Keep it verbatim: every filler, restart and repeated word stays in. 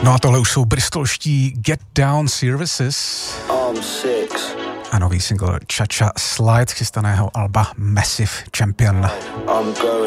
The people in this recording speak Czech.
No a tohle už jsou bristolští Get Down Services a nový single Cha Cha Slide chystaného alba Massive Champion.